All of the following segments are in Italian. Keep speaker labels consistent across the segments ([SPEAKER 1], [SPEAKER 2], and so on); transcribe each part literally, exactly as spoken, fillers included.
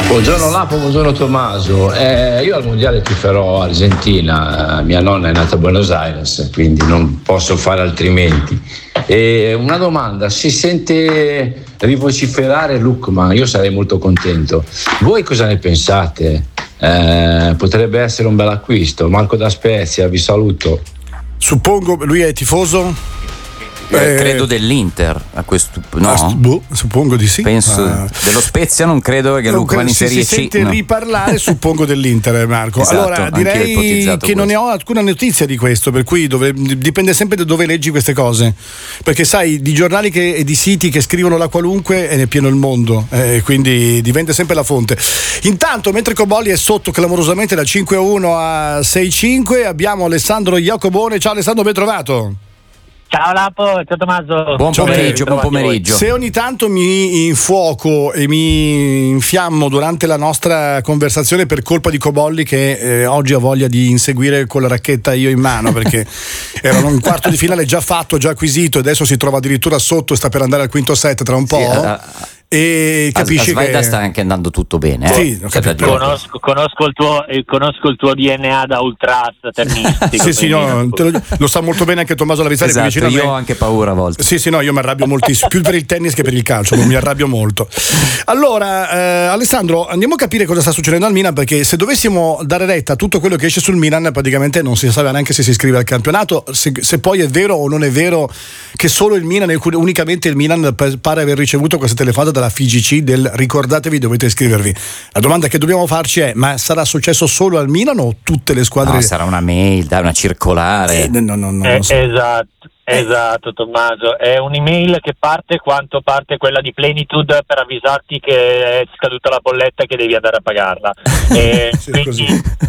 [SPEAKER 1] Buongiorno Lapo, buongiorno Tommaso. Eh, io al mondiale tiferò Argentina, mia nonna è nata a Buenos Aires, quindi non posso fare altrimenti. E una domanda, si sente rivociferare Lookman? Io sarei molto contento. Voi cosa ne pensate? Eh, potrebbe essere un bel acquisto. Marco da Spezia, vi saluto.
[SPEAKER 2] Suppongo, lui è tifoso?
[SPEAKER 3] Eh, credo dell'Inter a questo no?
[SPEAKER 2] Ah, boh, suppongo di sì.
[SPEAKER 3] Penso
[SPEAKER 2] ah.
[SPEAKER 3] dello Spezia non credo che Lookman in Serie
[SPEAKER 2] C. Si
[SPEAKER 3] C
[SPEAKER 2] sente
[SPEAKER 3] no.
[SPEAKER 2] riparlare, suppongo dell'Inter, Marco.
[SPEAKER 3] Esatto,
[SPEAKER 2] allora direi che
[SPEAKER 3] questo.
[SPEAKER 2] non ne ho alcuna notizia di questo, per cui dove, dipende sempre da dove leggi queste cose, perché sai, di giornali che, e di siti che scrivono la qualunque è pieno il mondo, eh, quindi dipende sempre la fonte. Intanto, mentre Cobolli è sotto clamorosamente da cinque a uno a sei a cinque, abbiamo Alessandro Iacobone. Ciao Alessandro, ben trovato.
[SPEAKER 4] Ciao Lapo, ciao Tommaso.
[SPEAKER 3] Buon pomeriggio, buon pomeriggio.
[SPEAKER 2] Se ogni tanto mi infuoco e mi infiammo durante la nostra conversazione per colpa di Cobolli, che eh, oggi ha voglia di inseguire con la racchetta io in mano, perché era un quarto di finale già fatto, già acquisito, e adesso si trova addirittura sotto e sta per andare al quinto set tra un po'. Sì, uh, e capisci
[SPEAKER 3] a, a
[SPEAKER 2] che
[SPEAKER 3] sta anche andando tutto bene, eh?
[SPEAKER 2] Sì,
[SPEAKER 4] conosco, conosco, il tuo, eh, conosco il tuo D N A da ultras tennistico.
[SPEAKER 2] Sì, sì, no, te lo, lo sa molto bene anche Tommaso Lavizzari.
[SPEAKER 3] Esatto, io ho anche paura a volte.
[SPEAKER 2] Sì, sì, no, io mi arrabbio moltissimo, più per il tennis che per il calcio, mi arrabbio molto. Allora, eh, Alessandro, andiamo a capire cosa sta succedendo al Milan, perché se dovessimo dare retta a tutto quello che esce sul Milan, praticamente non si sa neanche se si iscrive al campionato, se, se poi è vero o non è vero che solo il Milan, unicamente il Milan pare aver ricevuto questa telefonata dalla F I G C del ricordatevi, dovete iscrivervi. La domanda che dobbiamo farci è: ma sarà successo solo al Milan o tutte le squadre?
[SPEAKER 3] No, sarà una mail, dai, una circolare.
[SPEAKER 2] Eh, no, no, no,
[SPEAKER 4] eh,
[SPEAKER 2] so.
[SPEAKER 4] Esatto, esatto Tommaso, è un'email che parte quanto parte quella di Plenitude per avvisarti che è scaduta la bolletta e che devi andare a pagarla. E
[SPEAKER 2] sì,
[SPEAKER 4] quindi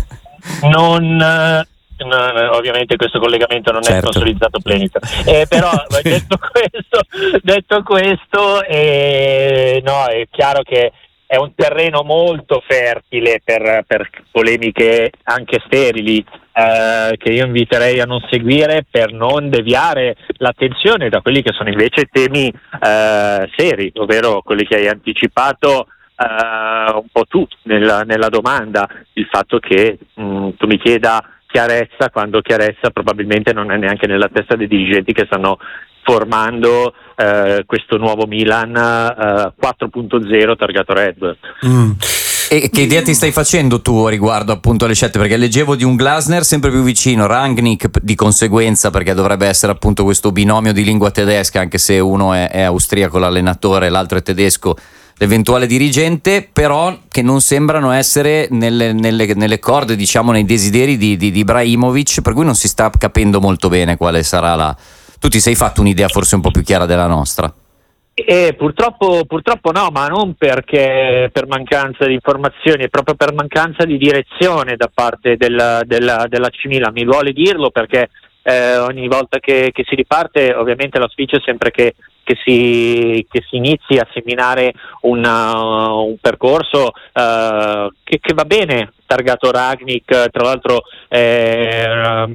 [SPEAKER 4] non... No, no, ovviamente questo collegamento non
[SPEAKER 3] certo.
[SPEAKER 4] è sponsorizzato Plenitude, eh, però detto questo, detto questo eh, no, è chiaro che è un terreno molto fertile per, per polemiche anche sterili, eh, che io inviterei a non seguire per non deviare l'attenzione da quelli che sono invece temi eh, seri, ovvero quelli che hai anticipato uh, un po' tu nella, nella domanda, il fatto che mh, tu mi chieda chiarezza quando chiarezza probabilmente non è neanche nella testa dei dirigenti che stanno formando eh, questo nuovo Milan eh, quattro punto zero targato Red.
[SPEAKER 2] Mm.
[SPEAKER 3] E che idea ti stai facendo tu riguardo appunto alle scelte? Perché leggevo di un Glasner sempre più vicino, Rangnick di conseguenza, perché dovrebbe essere appunto questo binomio di lingua tedesca, anche se uno è, è austriaco l'allenatore, l'altro è tedesco l'eventuale dirigente, però che non sembrano essere nelle, nelle, nelle corde, diciamo, nei desideri di, di, di Ibrahimovic, per cui non si sta capendo molto bene quale sarà la... Tu ti sei fatto un'idea forse un po' più chiara della nostra?
[SPEAKER 4] Eh, purtroppo, purtroppo no, ma non perché per mancanza di informazioni, è proprio per mancanza di direzione da parte della, della, della C Milan. Mi duole dirlo perché eh, ogni volta che, che si riparte ovviamente l'auspicio è sempre che Che si, che si inizi a seminare una, un percorso uh, che, che va bene, targato Rangnick, tra l'altro eh,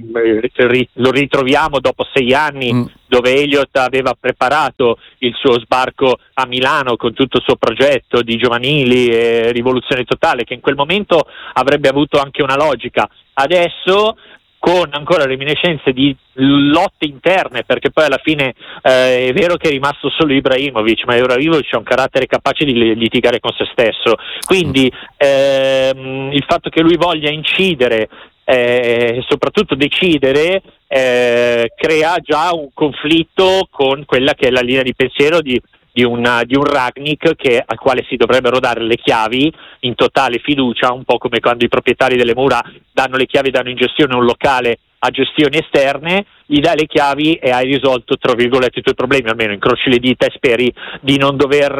[SPEAKER 4] lo ritroviamo dopo sei anni mm. dove Elliott aveva preparato il suo sbarco a Milano con tutto il suo progetto di giovanili e rivoluzione totale, che in quel momento avrebbe avuto anche una logica. Adesso, con ancora reminiscenze di lotte interne, perché poi alla fine eh, è vero che è rimasto solo Ibrahimovic, ma Ibrahimovic ha un carattere capace di litigare con se stesso, quindi ehm, il fatto che lui voglia incidere e eh, soprattutto decidere eh, crea già un conflitto con quella che è la linea di pensiero di Di, una, di un Rangnick che, al quale si dovrebbero dare le chiavi in totale fiducia, un po' come quando i proprietari delle mura danno le chiavi, danno in gestione un locale a gestioni esterne, gli dai le chiavi e hai risolto tra virgolette i tuoi problemi, almeno incroci le dita e speri di non dover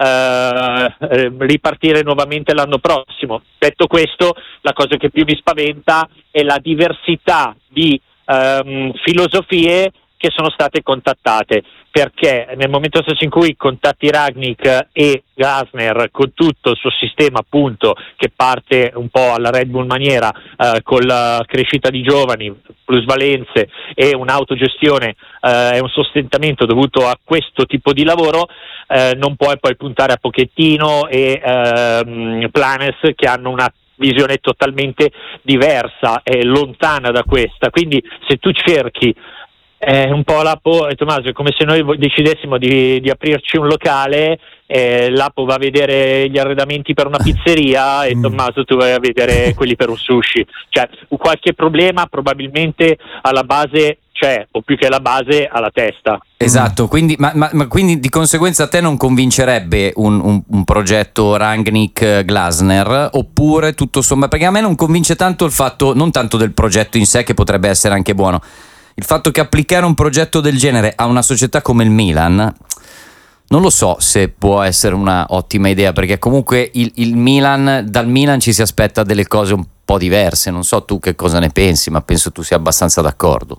[SPEAKER 4] eh, ripartire nuovamente l'anno prossimo. Detto questo, la cosa che più mi spaventa è la diversità di ehm, filosofie che sono state contattate, perché nel momento stesso in cui contatti Rangnick e Glasner con tutto il suo sistema appunto che parte un po' alla Red Bull maniera eh, con la crescita di giovani, plusvalenze e un'autogestione e eh, un sostentamento dovuto a questo tipo di lavoro, eh, non puoi poi puntare a Pochettino e ehm, Planes che hanno una visione totalmente diversa e lontana da questa. Quindi se tu cerchi eh, un po' l'Apo, eh, Tommaso, è come se noi decidessimo di, di aprirci un locale, eh, l'Apo va a vedere gli arredamenti per una pizzeria e Tommaso tu vai a vedere quelli per un sushi. Cioè qualche problema probabilmente alla base c'è, o più che alla base alla testa.
[SPEAKER 3] Esatto, quindi, ma, ma, ma quindi di conseguenza a te non convincerebbe un, un, un progetto Rangnick-Glasner, oppure tutto sommato, perché a me non convince tanto il fatto, non tanto del progetto in sé che potrebbe essere anche buono, il fatto che applicare un progetto del genere a una società come il Milan non lo so se può essere una ottima idea, perché comunque il, il Milan, dal Milan ci si aspetta delle cose un po' diverse. Non so tu che cosa ne pensi, ma penso tu sia abbastanza d'accordo.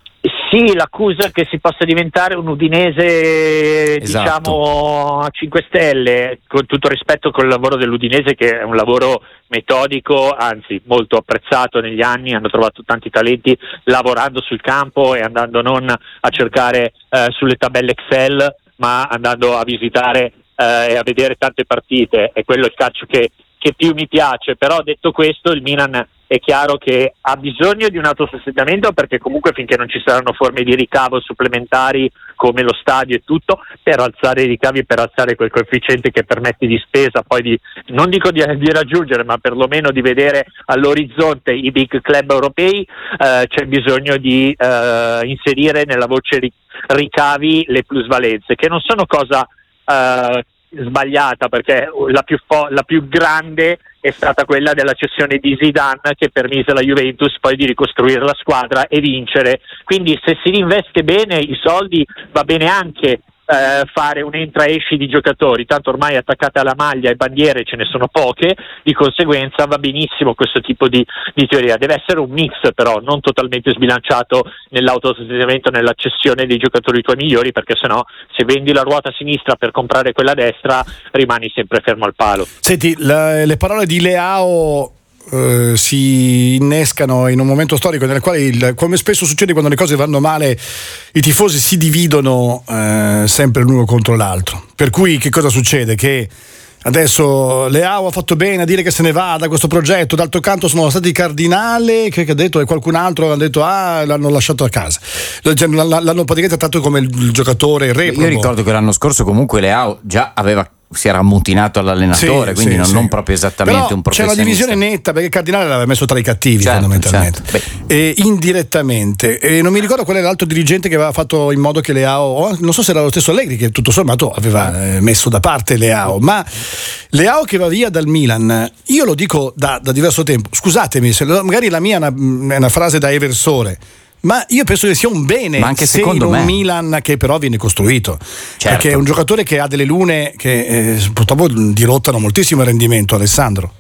[SPEAKER 4] Sì, l'accusa che si possa diventare un Udinese, esatto, diciamo a cinque stelle, con tutto rispetto col lavoro dell'Udinese, che è un lavoro metodico, anzi molto apprezzato negli anni, hanno trovato tanti talenti lavorando sul campo e andando non a cercare eh, sulle tabelle Excel, ma andando a visitare eh, e a vedere tante partite. È quello il calcio che, che più mi piace. Però detto questo, il Milan è chiaro che ha bisogno di un autosostentamento, perché comunque finché non ci saranno forme di ricavo supplementari come lo stadio e tutto, per alzare i ricavi e per alzare quel coefficiente che permette di spesa poi di, non dico di, di raggiungere, ma perlomeno di vedere all'orizzonte i big club europei, eh, c'è bisogno di eh, inserire nella voce ri- ricavi le plusvalenze, che non sono cosa eh, sbagliata, perché la più, fo- la più grande è stata quella della cessione di Zidane, che permise alla Juventus poi di ricostruire la squadra e vincere. Quindi se si reinveste bene i soldi, va bene anche eh, fare un entra-esci di giocatori, tanto ormai attaccate alla maglia e bandiere ce ne sono poche, di conseguenza va benissimo questo tipo di, di teoria. Deve essere un mix però, non totalmente sbilanciato nell'autosostentamento, nella cessione dei giocatori tuoi migliori, perché sennò se vendi la ruota sinistra per comprare quella destra rimani sempre fermo al palo.
[SPEAKER 2] Senti, la, le parole di Leao Uh, si innescano in un momento storico nel quale, il, come spesso succede quando le cose vanno male, i tifosi si dividono uh, sempre l'uno contro l'altro. Per cui che cosa succede? Che adesso Leao ha fatto bene a dire che se ne va da questo progetto, d'altro canto sono stati Cardinale che, che ha detto, e qualcun altro ha detto ah l'hanno lasciato a casa, l'hanno praticamente trattato come il giocatore, il reprobo.
[SPEAKER 3] Io ricordo che l'anno scorso comunque Leao già aveva si era ammutinato all'allenatore, sì, quindi sì, non, sì. non proprio esattamente.
[SPEAKER 2] Però
[SPEAKER 3] un professionista.
[SPEAKER 2] C'è una divisione netta, perché il Cardinale l'aveva messo tra i cattivi, certo, fondamentalmente, certo. E indirettamente, e non mi ricordo qual era l'altro dirigente che aveva fatto in modo che Leao, non so se era lo stesso Allegri che tutto sommato aveva eh, messo da parte Leao, ma Leao che va via dal Milan, io lo dico da, da diverso tempo, scusatemi se magari la mia è una, è una frase da eversore, ma io penso che sia un bene,
[SPEAKER 3] ma anche
[SPEAKER 2] se
[SPEAKER 3] secondo
[SPEAKER 2] in un
[SPEAKER 3] me.
[SPEAKER 2] Milan che però viene costruito,
[SPEAKER 3] certo.
[SPEAKER 2] Perché è un giocatore che ha delle lune che eh, purtroppo dirottano moltissimo il rendimento. Alessandro.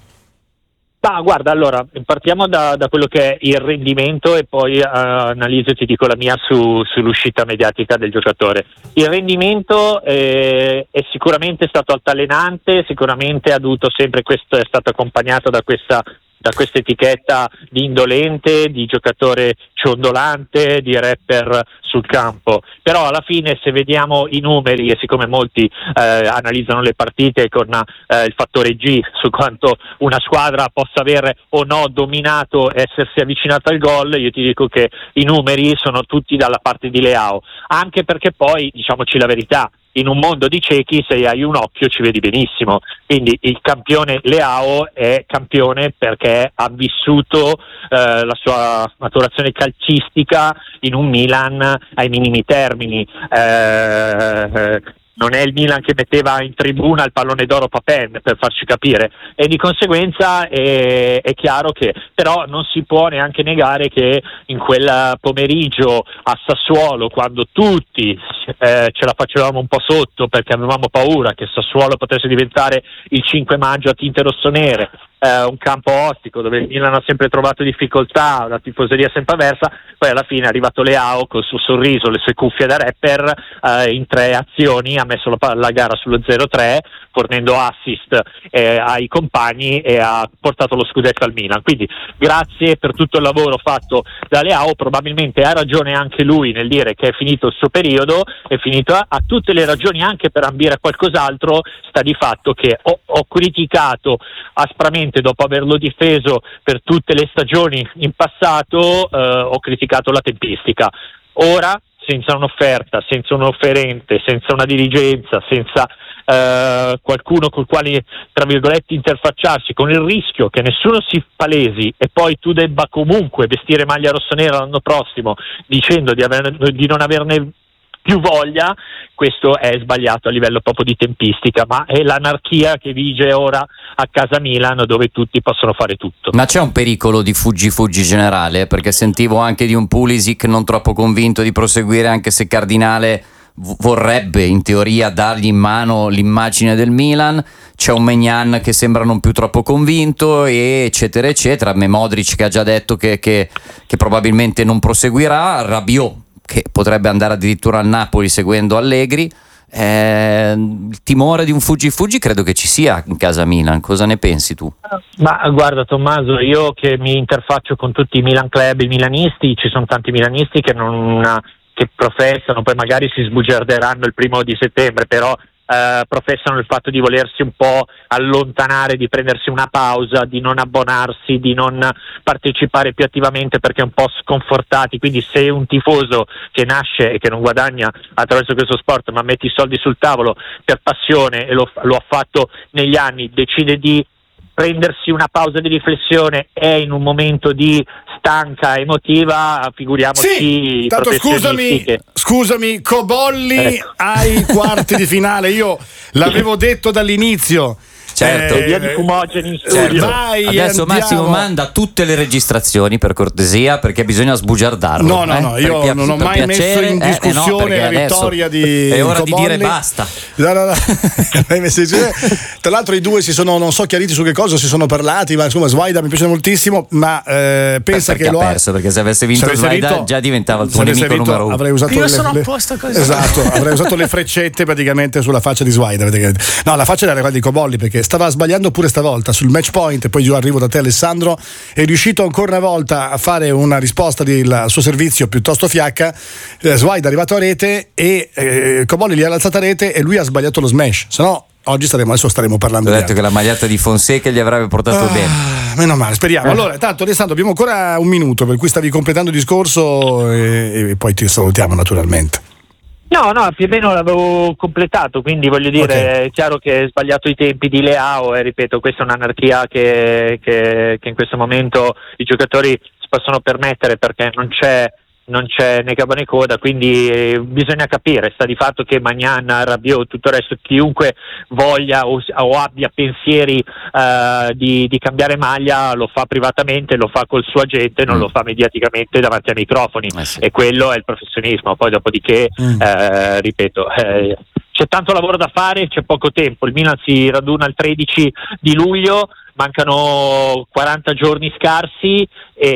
[SPEAKER 4] Ma guarda, allora partiamo da, da quello che è il rendimento e poi uh, analizzo e ti dico la mia su, sull'uscita mediatica del giocatore. Il rendimento eh, è sicuramente stato altalenante, sicuramente ha dovuto sempre, questo è stato accompagnato da questa da questa etichetta di indolente, di giocatore ciondolante, di rapper sul campo. Però alla fine, se vediamo i numeri, e siccome molti eh, analizzano le partite con eh, il fattore G su quanto una squadra possa aver o no dominato e essersi avvicinata al gol, io ti dico che i numeri sono tutti dalla parte di Leao, anche perché poi, diciamoci la verità, in un mondo di ciechi se hai un occhio ci vedi benissimo, quindi il campione Leao è campione perché ha vissuto eh, la sua maturazione calcistica in un Milan ai minimi termini. eh, non è il Milan che metteva in tribuna il pallone d'oro Papen, per farci capire, e di conseguenza è, è chiaro che però non si può neanche negare che in quel pomeriggio a Sassuolo, quando tutti eh, ce la facevamo un po' sotto perché avevamo paura che Sassuolo potesse diventare il cinque maggio a tinte rossonere, eh, un campo ostico dove il Milan ha sempre trovato difficoltà, la tifoseria sempre avversa, poi alla fine è arrivato Leao col suo sorriso, le sue cuffie da rapper, eh, in tre azioni ha messo la, la gara sullo zero tre, fornendo assist eh, ai compagni e ha portato lo scudetto al Milan. Quindi grazie per tutto il lavoro fatto da Leao, probabilmente ha ragione anche lui nel dire che è finito il suo periodo, è finito, ha tutte le ragioni anche per ambire a qualcos'altro. Sta di fatto che ho, ho criticato aspramente dopo averlo difeso per tutte le stagioni in passato, eh, ho criticato la tempistica. Ora, senza un'offerta, senza un offerente, senza una dirigenza, senza Uh, qualcuno col quale tra virgolette interfacciarsi, con il rischio che nessuno si palesi e poi tu debba comunque vestire maglia rossonera l'anno prossimo dicendo di, aver, di non averne più voglia, questo è sbagliato a livello proprio di tempistica, ma è l'anarchia che vige ora a casa Milan, dove tutti possono fare tutto.
[SPEAKER 3] Ma c'è un pericolo di fuggi-fuggi generale? Perché sentivo anche di un Pulisic non troppo convinto di proseguire, anche se Cardinale vorrebbe in teoria dargli in mano l'immagine del Milan. C'è un Maignan che sembra non più troppo convinto, e eccetera eccetera. Modric che ha già detto che, che, che probabilmente non proseguirà, Rabiot che potrebbe andare addirittura al Napoli seguendo Allegri. Eh, il timore di un fuggi-fuggi credo che ci sia in casa Milan. Cosa ne pensi tu?
[SPEAKER 4] Ma guarda Tommaso, io che mi interfaccio con tutti i Milan Club, i milanisti, ci sono tanti milanisti che non che professano, poi magari si sbugiarderanno il primo di settembre, però eh, professano il fatto di volersi un po' allontanare, di prendersi una pausa, di non abbonarsi, di non partecipare più attivamente perché un po' sconfortati. Quindi se un tifoso che nasce e che non guadagna attraverso questo sport ma mette i soldi sul tavolo per passione, e lo, lo ha fatto negli anni, decide di prendersi una pausa di riflessione, è in un momento di stanca emotiva, figuriamoci
[SPEAKER 2] sì,
[SPEAKER 4] i
[SPEAKER 2] tanto scusami,
[SPEAKER 4] che...
[SPEAKER 2] scusami Cobolli
[SPEAKER 4] ecco.
[SPEAKER 2] ai quarti di finale, io l'avevo detto dall'inizio.
[SPEAKER 3] Certo,
[SPEAKER 4] eh, via di fumogeni in studio.
[SPEAKER 3] Certo.
[SPEAKER 2] Vai,
[SPEAKER 3] adesso
[SPEAKER 2] andiamo.
[SPEAKER 3] Massimo manda tutte le registrazioni per cortesia, perché bisogna sbugiardarlo.
[SPEAKER 2] No, no, no,
[SPEAKER 3] eh?
[SPEAKER 2] io
[SPEAKER 3] per,
[SPEAKER 2] non ho
[SPEAKER 3] per
[SPEAKER 2] mai
[SPEAKER 3] piacere,
[SPEAKER 2] messo in discussione
[SPEAKER 3] eh, no,
[SPEAKER 2] la vittoria di
[SPEAKER 3] è ora
[SPEAKER 2] Cobolli.
[SPEAKER 3] di dire basta.
[SPEAKER 2] No, no, no. Tra l'altro i due si sono, non so chiariti su che cosa si sono parlati, ma insomma Svaida mi piace moltissimo, ma eh, pensa
[SPEAKER 3] perché
[SPEAKER 2] che lo
[SPEAKER 3] ha perso, perché se avesse vinto
[SPEAKER 2] se
[SPEAKER 3] Svaida
[SPEAKER 2] vinto,
[SPEAKER 3] già diventava il tuo nemico
[SPEAKER 2] vinto,
[SPEAKER 3] numero uno.
[SPEAKER 2] Avrei usato
[SPEAKER 5] io
[SPEAKER 2] le,
[SPEAKER 5] sono
[SPEAKER 2] le,
[SPEAKER 5] apposta così.
[SPEAKER 2] esatto, avrei usato le freccette praticamente sulla faccia di Svaida. No, la faccia era quella di Cobolli, perché stava sbagliando pure stavolta sul match point. Poi io arrivo da te, Alessandro, è riuscito ancora una volta a fare una risposta del suo servizio piuttosto fiacca. eh, Svaida è arrivato a rete e eh, Cobolli gli ha alzato a rete e lui ha sbagliato lo smash, se no oggi staremo, adesso staremo parlando.
[SPEAKER 3] Ho
[SPEAKER 2] di
[SPEAKER 3] detto
[SPEAKER 2] altro.
[SPEAKER 3] che la maglietta di Fonseca gli avrebbe portato
[SPEAKER 2] ah,
[SPEAKER 3] bene.
[SPEAKER 2] Meno male, speriamo. Allora, tanto Alessandro, abbiamo ancora un minuto, per cui stavi completando il discorso e, e poi ti salutiamo naturalmente.
[SPEAKER 4] No, no, più o meno l'avevo completato, quindi voglio dire,
[SPEAKER 2] okay.
[SPEAKER 4] È chiaro che è sbagliato i tempi di Leao e ripeto, questa è un'anarchia che, che, che in questo momento i giocatori si possono permettere, perché non c'è non c'è né capo né coda, quindi eh, bisogna capire. Sta di fatto che Maignan, Rabiot, tutto il resto, chiunque voglia o, o abbia pensieri eh, di, di cambiare maglia lo fa privatamente, lo fa col suo agente, non mm. lo fa mediaticamente davanti ai microfoni,
[SPEAKER 3] eh sì.
[SPEAKER 4] e quello è il professionismo. Poi dopodiché mm. eh, ripeto, eh, c'è tanto lavoro da fare, c'è poco tempo. Il Milan si raduna il tredici di luglio, mancano quaranta giorni scarsi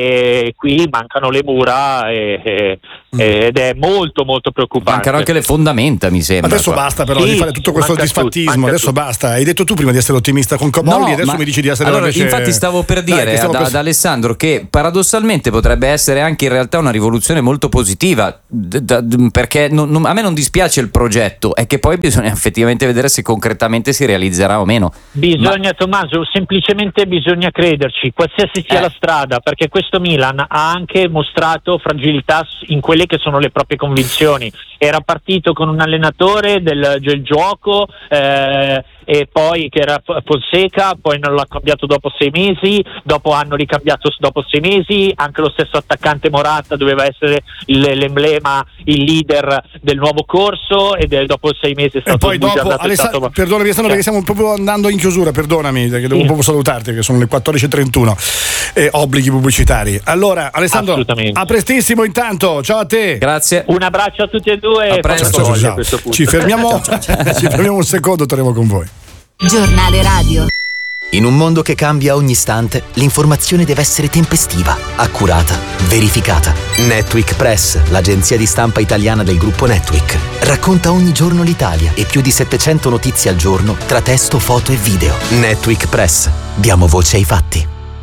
[SPEAKER 4] e qui mancano le mura e, e, mm. ed è molto molto preoccupante.
[SPEAKER 3] Mancano anche le fondamenta, mi sembra.
[SPEAKER 2] Adesso
[SPEAKER 3] qua.
[SPEAKER 2] basta però
[SPEAKER 4] sì,
[SPEAKER 2] di fare tutto questo disfattismo, adesso
[SPEAKER 4] tutto.
[SPEAKER 2] Basta. Hai detto tu prima di essere ottimista con Cobolli,
[SPEAKER 3] no,
[SPEAKER 2] adesso
[SPEAKER 3] ma,
[SPEAKER 2] mi dici di essere
[SPEAKER 3] allora,
[SPEAKER 2] invece...
[SPEAKER 3] infatti stavo per dire
[SPEAKER 2] Dai,
[SPEAKER 3] ad,
[SPEAKER 2] pres-
[SPEAKER 3] ad Alessandro che paradossalmente potrebbe essere anche in realtà una rivoluzione molto positiva, d- d- perché non, non, a me non dispiace il progetto, è che poi bisogna effettivamente vedere se concretamente si realizzerà o meno.
[SPEAKER 4] Bisogna,
[SPEAKER 3] ma...
[SPEAKER 4] Tommaso, semplicemente bisogna crederci, qualsiasi sia
[SPEAKER 3] eh.
[SPEAKER 4] la strada, perché questo Milan ha anche mostrato fragilità in quelle che sono le proprie convinzioni. Era partito con un allenatore del, del gioco eh, e poi che era Fonseca, poi non l'ha cambiato dopo sei mesi, dopo hanno ricambiato dopo sei mesi, anche lo stesso attaccante Morata doveva essere il, l'emblema, il leader del nuovo corso, ed è dopo sei mesi è stato
[SPEAKER 2] e poi dopo Alessa-
[SPEAKER 4] stato...
[SPEAKER 2] perdonami Alessandro, perché stiamo proprio andando in chiusura, perdonami perché devo
[SPEAKER 4] sì.
[SPEAKER 2] proprio salutarti, che sono le quattordici e trentuno, eh, obblighi pubblicitari. Allora Alessandro, a prestissimo intanto, ciao a te,
[SPEAKER 3] grazie,
[SPEAKER 4] un abbraccio a tutti e due,
[SPEAKER 3] a presto.
[SPEAKER 2] Ciao, ciao, ciao. Ci fermiamo ci fermiamo un secondo, torniamo con voi.
[SPEAKER 6] Giornale radio.
[SPEAKER 5] In un mondo che cambia ogni istante, l'informazione deve essere tempestiva, accurata, verificata. Netweek Press, l'agenzia di stampa italiana del gruppo Netweek, racconta ogni giorno l'Italia e più di settecento notizie al giorno tra testo, foto e video. Netweek Press. Diamo voce ai fatti.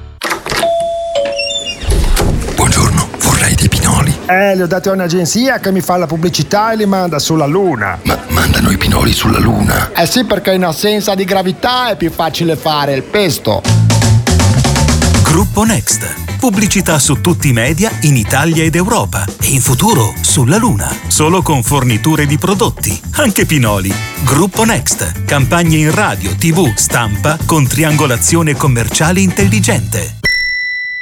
[SPEAKER 6] Buongiorno, vorrei dei pinoli.
[SPEAKER 7] Eh, li ho dati a un'agenzia che mi fa la pubblicità e li manda sulla Luna.
[SPEAKER 6] Ma mandano i pinoli sulla Luna?
[SPEAKER 7] Eh sì, perché in assenza di gravità è più facile fare il pesto.
[SPEAKER 8] Gruppo Next. Pubblicità su tutti i media in Italia ed Europa e in futuro sulla Luna. Solo con forniture di prodotti, anche pinoli. Gruppo Next. Campagne in radio, tivù, stampa con triangolazione commerciale intelligente.